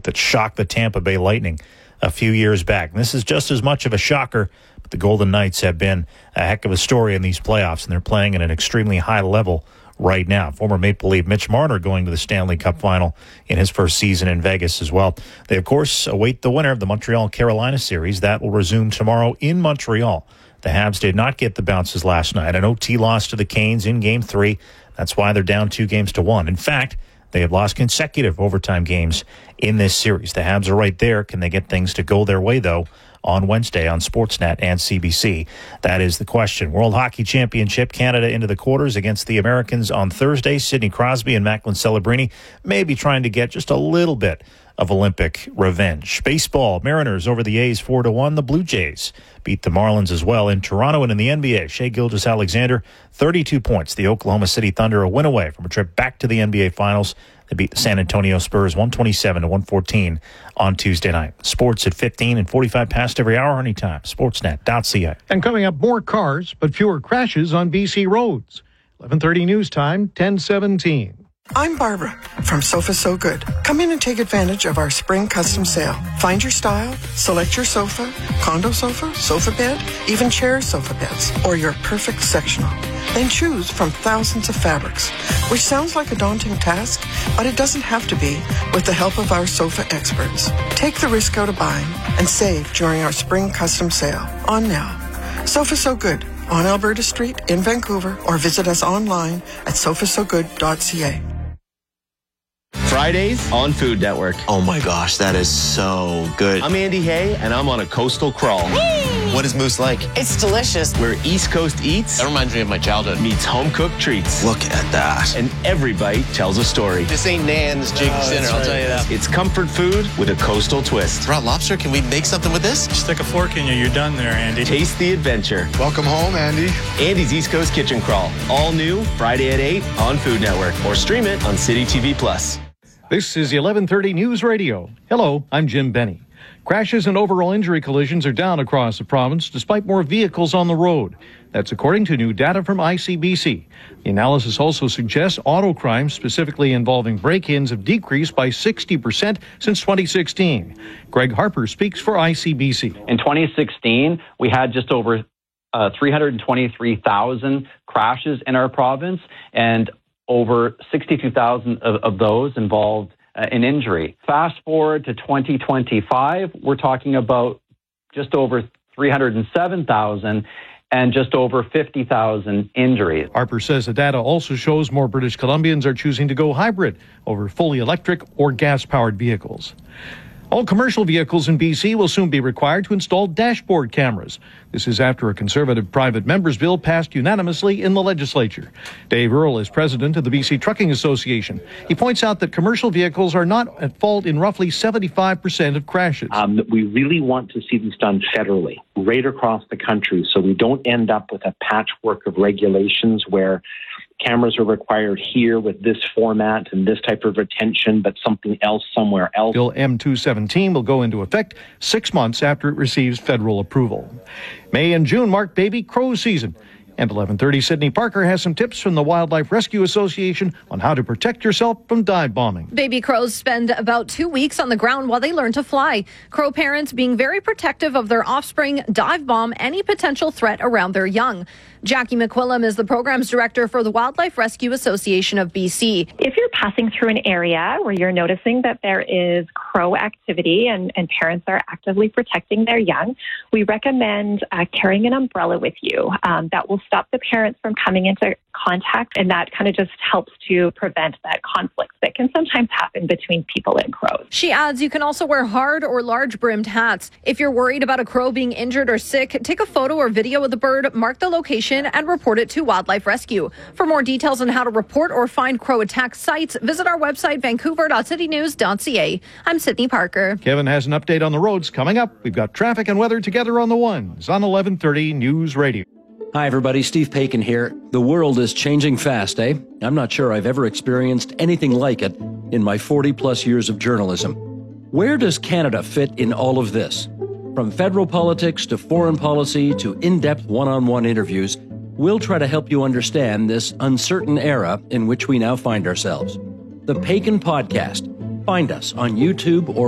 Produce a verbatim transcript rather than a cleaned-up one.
that shocked the Tampa Bay Lightning a few years back. And this is just as much of a shocker, but the Golden Knights have been a heck of a story in these playoffs, and they're playing at an extremely high level right now. Former Maple Leaf Mitch Marner going to the Stanley Cup final in his first season in Vegas as well. They, of course, await the winner of the Montreal-Carolina series. That will resume tomorrow in Montreal. The Habs did not get the bounces last night. An O T loss to the Canes in Game three. That's why they're down two games to one. In fact, they have lost consecutive overtime games in this series. The Habs are right there. Can they get things to go their way, though, on Wednesday on Sportsnet and C B C? That is the question. World Hockey Championship, Canada into the quarters against the Americans on Thursday. Sidney Crosby and Macklin Celebrini may be trying to get just a little bit of Olympic revenge. Baseball, Mariners over the A's four to one. The Blue Jays beat the Marlins as well in Toronto. And in the N B A, Shai Gilgeous-Alexander, thirty-two points. The Oklahoma City Thunder a win away from a trip back to the N B A Finals. They beat the San Antonio Spurs one twenty-seven to one fourteen on Tuesday night. Sports at fifteen and forty-five past every hour anytime. Sportsnet dot C A. And coming up, more cars, but fewer crashes on B C roads. eleven thirty news time, ten seventeen. I'm Barbara from Sofa So Good. Come in and take advantage of our spring custom sale. Find your style, select your sofa, condo sofa, sofa bed, even chair sofa beds, or your perfect sectional. Then choose from thousands of fabrics, which sounds like a daunting task, but it doesn't have to be with the help of our sofa experts. Take the risk out of buying and save during our spring custom sale on now. Sofa So Good on Alberta Street in Vancouver, or visit us online at sofa so good dot c a. Fridays on Food Network. Oh my gosh, that is so good. I'm Andy Hay, and I'm on a coastal crawl. What is Moose like? It's delicious. Where East Coast eats That reminds me of my childhood. meets home-cooked treats. Look at that. And every bite tells a story. This ain't Nan's Jig's Oh, dinner, that's I'll right. tell you that. It's comfort food with a coastal twist. Brought lobster, can we make something with this? Stick a fork in you, you're done there, Andy. Taste the adventure. Welcome home, Andy. Andy's East Coast Kitchen Crawl. All new, Friday at eight on Food Network. Or stream it on City T V Plus. This is eleven thirty News Radio. Hello, I'm Jim Benny. Crashes and overall injury collisions are down across the province despite more vehicles on the road. That's according to new data from I C B C. The analysis also suggests auto crimes, specifically involving break-ins, have decreased by sixty percent since twenty sixteen. Greg Harper speaks for I C B C. In twenty sixteen, we had just over uh, three hundred twenty-three thousand crashes in our province, and over sixty-two thousand of, of those involved uh, an injury. Fast forward to twenty twenty-five, we're talking about just over three hundred seven thousand and just over fifty thousand injuries. Harper says the data also shows more British Columbians are choosing to go hybrid over fully electric or gas-powered vehicles. All commercial vehicles in B C will soon be required to install dashboard cameras. This is after a Conservative private members bill passed unanimously in the legislature. Dave Earle is president of the B C Trucking Association. He points out that commercial vehicles are not at fault in roughly seventy-five percent of crashes. Um, we really want to see this done federally, right across the country, so we don't end up with a patchwork of regulations where cameras are required here with this format and this type of retention, but something else somewhere else. Bill M two seventeen will go into effect six months after it receives federal approval. May and June mark baby crow season. And eleven thirty, Sydney Parker has some tips from the Wildlife Rescue Association on how to protect yourself from dive bombing. Baby crows spend about two weeks on the ground while they learn to fly. Crow parents being very protective of their offspring dive bomb any potential threat around their young. Jackie McQuillam is the programs director for the Wildlife Rescue Association of B C. If you're passing through an area where you're noticing that there is crow activity and, and parents are actively protecting their young, we recommend uh, carrying an umbrella with you. Um, that will stop the parents from coming into contact, and that kind of just helps to prevent that conflict that can sometimes happen between people and crows. She adds you can also wear hard or large brimmed hats. If you're worried about a crow being injured or sick, take a photo or video of the bird, mark the location, and report it to Wildlife Rescue. For more details on how to report or find crow attack sites, visit our website, vancouver dot city news dot c a. I'm Sydney Parker. Kevin has an update on the roads coming up. We've got traffic and weather together on the ones on eleven thirty News Radio. Hi, everybody. Steve Paikin here. The world is changing fast, eh? I'm not sure I've ever experienced anything like it in my forty-plus years of journalism. Where does Canada fit in all of this? From federal politics to foreign policy to in-depth one-on-one interviews, we'll try to help you understand this uncertain era in which we now find ourselves. The Paikin Podcast. Find us on YouTube or